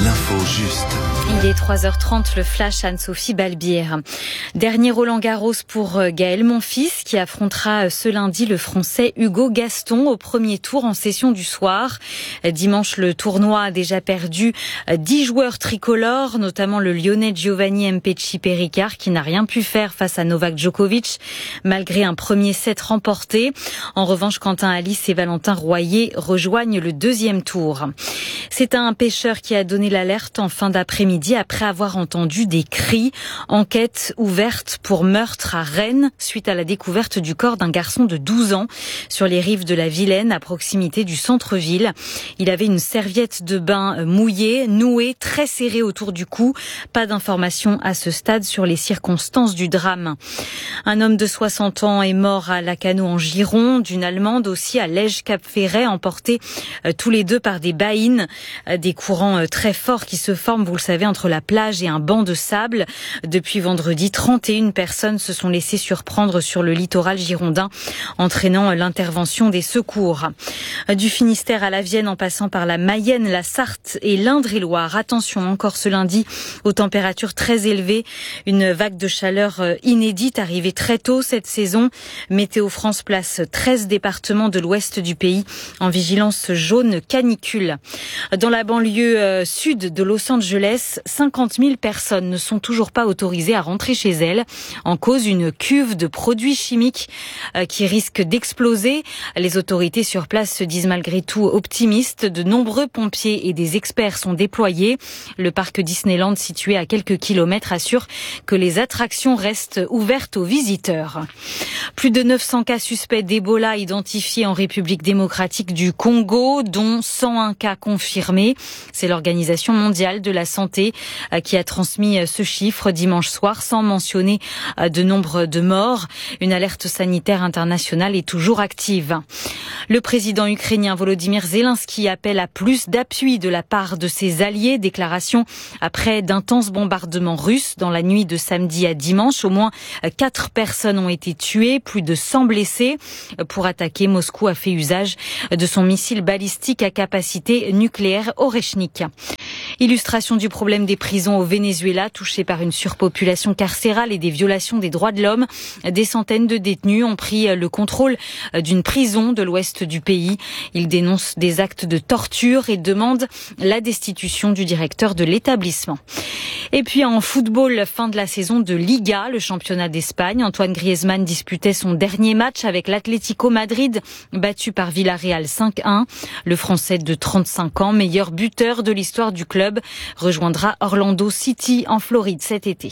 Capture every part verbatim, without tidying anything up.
l'info juste. Il est trois heures trente, le flash Anne-Sophie Balbière. Dernier Roland-Garros pour Gaël Monfils qui affrontera ce lundi le Français Hugo Gaston au premier tour en session du soir. Dimanche, le tournoi a déjà perdu dix joueurs tricolores, notamment le Lyonnais Giovanni Mpetshi-Perricard qui n'a rien pu faire face à Novak Djokovic malgré un premier set remporté. En revanche, Quentin Alice et Valentin Royer rejoignent le deuxième tour. C'est un pêcheur qui a donné l'alerte en fin d'après-midi après avoir entendu des cris. Enquête ouverte pour meurtre à Rennes suite à la découverte du corps d'un garçon de douze ans sur les rives de la Vilaine à proximité du centre-ville. Il avait une serviette de bain mouillée, nouée, très serrée autour du cou. Pas d'informations à ce stade sur les circonstances du drame. Un homme de soixante ans est mort à Lacanau en Gironde, une Allemande aussi à Lège-Cap-Ferret, emportés euh, tous les deux par des baïnes, euh, des courants euh, très forts qui se forment, vous le savez, entre la plage et un banc de sable. Depuis vendredi, trente et une personnes se sont laissées surprendre sur le littoral girondin, entraînant euh, l'intervention des secours. Euh, du Finistère à la Vienne, en passant par la Mayenne, la Sarthe et l'Indre-et-Loire. Attention encore ce lundi aux températures très élevées. Une vague de chaleur euh, inédite arrivée très tôt cette saison. Météo France place treize départements de l'ouest du pays en vigilance jaune canicule. Dans la banlieue euh, sud de Los Angeles, cinquante mille personnes ne sont toujours pas autorisées à rentrer chez elles. En cause, une cuve de produits chimiques euh, qui risque d'exploser. Les autorités sur place se disent malgré tout optimistes. De nombreux pompiers et des experts sont déployés. Le parc Disneyland, situé à quelques kilomètres, assure que les attractions restent ouvertes aux visiteurs. Plus de neuf cents cas suspects d'Ebola identifiés en République démocratique du Congo, dont cent un cas confirmés. C'est l'Organisation mondiale de la santé qui a transmis ce chiffre dimanche soir, sans mentionner de nombre de morts. Une alerte sanitaire internationale est toujours active. Le président ukrainien Volodymyr Zelensky appelle à plus d'appui de la part de ses alliés. Déclaration après d'intenses bombardements russes dans la nuit de samedi à dimanche. Au moins quatre personnes ont été tuées, plus de cent blessés. Pour attaquer, Moscou a fait usage de son missile balistique à capacité nucléaire Oreshnik. Illustration du problème des prisons au Venezuela, touché par une surpopulation carcérale et des violations des droits de l'homme. Des centaines de détenus ont pris le contrôle d'une prison de l'ouest du pays. Ils dénoncent des actes de torture et demandent la destitution du directeur de l'établissement. Et puis en football, fin de la saison de Liga, le championnat d'Espagne. Antoine Griezmann disputait son dernier match avec l'Atlético Madrid, battu par Villarreal cinq un. Le Français de trente-cinq ans, meilleur buteur de l'histoire du club, rejoindra Orlando City en Floride cet été.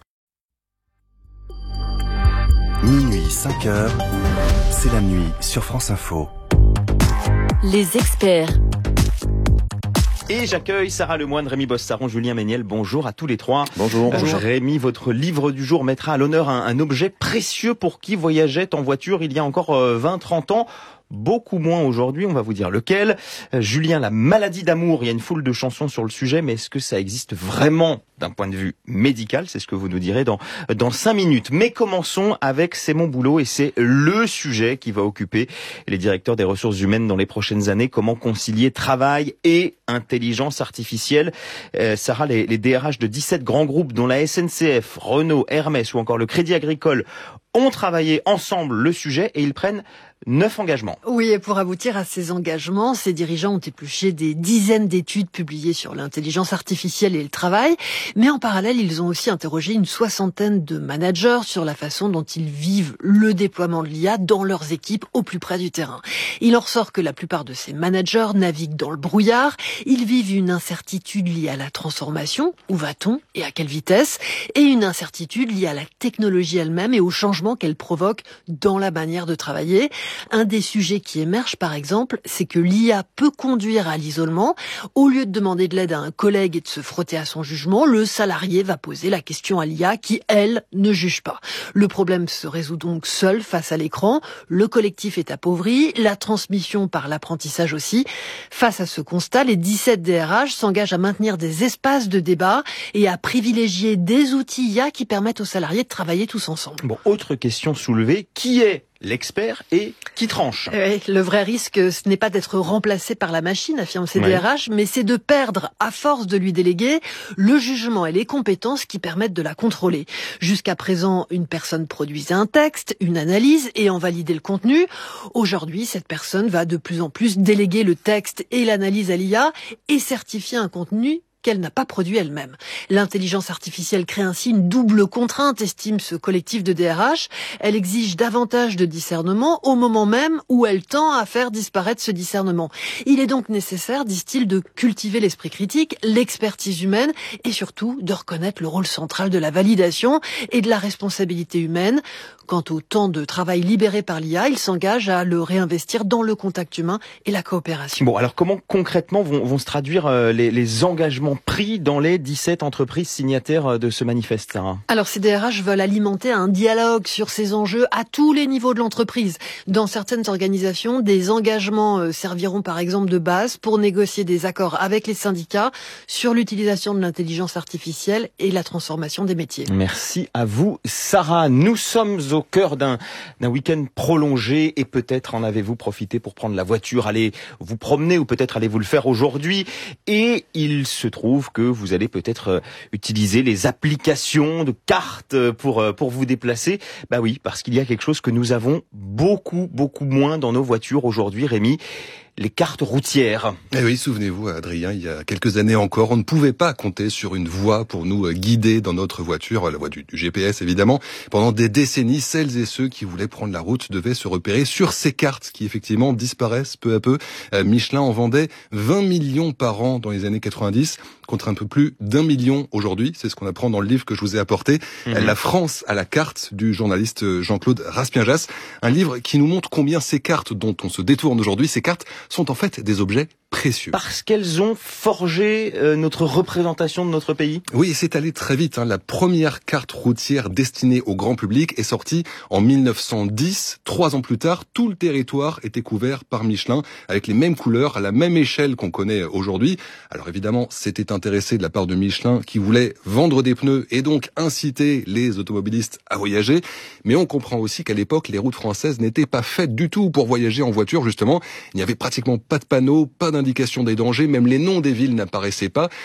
Minuit, cinq heures, c'est la nuit sur France Info. Les experts. Et j'accueille Sarah Lemoine, Rémi Bossaron, Julien Méniel. Bonjour à tous les trois. Bonjour. Bonjour. Rémi, votre livre du jour mettra à l'honneur un, un objet précieux pour qui voyageait en voiture il y a encore vingt trente ans. Beaucoup moins aujourd'hui, on va vous dire lequel. Euh, Julien, la maladie d'amour, il y a une foule de chansons sur le sujet, mais est-ce que ça existe vraiment d'un point de vue médical? C'est ce que vous nous direz dans dans cinq minutes. Mais commençons avec C'est mon boulot, et c'est le sujet qui va occuper les directeurs des ressources humaines dans les prochaines années. Comment concilier travail et intelligence artificielle? euh, Sarah, les, les D R H de dix-sept grands groupes, dont la S N C F, Renault, Hermès ou encore le Crédit Agricole, ont travaillé ensemble le sujet et ils prennent neuf engagements. Oui, et pour aboutir à ces engagements, ces dirigeants ont épluché des dizaines d'études publiées sur l'intelligence artificielle et le travail, mais en parallèle, ils ont aussi interrogé une soixantaine de managers sur la façon dont ils vivent le déploiement de l'I A dans leurs équipes au plus près du terrain. Il en ressort que la plupart de ces managers naviguent dans le brouillard, ils vivent une incertitude liée à la transformation, où va-t-on et à quelle vitesse, et une incertitude liée à la technologie elle-même et au changement qu'elle provoque dans la manière de travailler. Un des sujets qui émerge, par exemple, c'est que l'I A peut conduire à l'isolement. Au lieu de demander de l'aide à un collègue et de se frotter à son jugement, le salarié va poser la question à l'I A qui, elle, ne juge pas. Le problème se résout donc seul face à l'écran. Le collectif est appauvri, la transmission par l'apprentissage aussi. Face à ce constat, les dix-sept D R H s'engagent à maintenir des espaces de débat et à privilégier des outils I A qui permettent aux salariés de travailler tous ensemble. Bon, autre question soulevée, qui est l'expert et qui tranche. Oui, le vrai risque, ce n'est pas d'être remplacé par la machine, affirme C D R H, oui. mais c'est de perdre, à force de lui déléguer, le jugement et les compétences qui permettent de la contrôler. Jusqu'à présent, une personne produisait un texte, une analyse et en validait le contenu. Aujourd'hui, cette personne va de plus en plus déléguer le texte et l'analyse à l'I A et certifier un contenu qu'elle n'a pas produit elle-même. L'intelligence artificielle crée ainsi une double contrainte, estime ce collectif de D R H. Elle exige davantage de discernement au moment même où elle tend à faire disparaître ce discernement. Il est donc nécessaire, disent-ils, de cultiver l'esprit critique, l'expertise humaine et surtout de reconnaître le rôle central de la validation et de la responsabilité humaine. Quant au temps de travail libéré par l'I A, il s'engage à le réinvestir dans le contact humain et la coopération. Bon, alors comment concrètement vont, vont se traduire euh, les, les engagements pris dans les dix-sept entreprises signataires de ce manifeste, Sarah? Alors, ces D R H veulent alimenter un dialogue sur ces enjeux à tous les niveaux de l'entreprise. Dans certaines organisations, des engagements serviront par exemple de base pour négocier des accords avec les syndicats sur l'utilisation de l'intelligence artificielle et la transformation des métiers. Merci à vous, Sarah. Nous sommes au cœur d'un, d'un week-end prolongé et peut-être en avez-vous profité pour prendre la voiture, aller vous promener ou peut-être allez-vous le faire aujourd'hui. Et il se trouve que vous allez peut-être utiliser les applications de cartes pour, pour vous déplacer. Bah oui, parce qu'il y a quelque chose que nous avons beaucoup, beaucoup moins dans nos voitures aujourd'hui, Rémi. Les cartes routières. Eh oui, souvenez-vous, Adrien, il y a quelques années encore, on ne pouvait pas compter sur une voie pour nous guider dans notre voiture, la voie du, du G P S évidemment. Pendant des décennies, celles et ceux qui voulaient prendre la route devaient se repérer sur ces cartes qui effectivement disparaissent peu à peu. Euh, Michelin en vendait vingt millions par an dans les années quatre-vingt-dix, contre un peu plus d'un million aujourd'hui. C'est ce qu'on apprend dans le livre que je vous ai apporté. Mmh. La France à la carte du journaliste Jean-Claude Raspienjas. Un livre qui nous montre combien ces cartes dont on se détourne aujourd'hui, ces cartes sont en fait des objets précieux. Parce qu'elles ont forgé euh, notre représentation de notre pays. Oui, et c'est allé très vite. Hein. La première carte routière destinée au grand public est sortie en mille neuf cent dix. Trois ans plus tard, tout le territoire était couvert par Michelin, avec les mêmes couleurs, à la même échelle qu'on connaît aujourd'hui. Alors évidemment, c'était intéressé de la part de Michelin, qui voulait vendre des pneus et donc inciter les automobilistes à voyager. Mais on comprend aussi qu'à l'époque, les routes françaises n'étaient pas faites du tout pour voyager en voiture, justement. Il n'y avait pratiquement pas de panneaux, pas d'indication des dangers, même les noms des villes n'apparaissaient pas.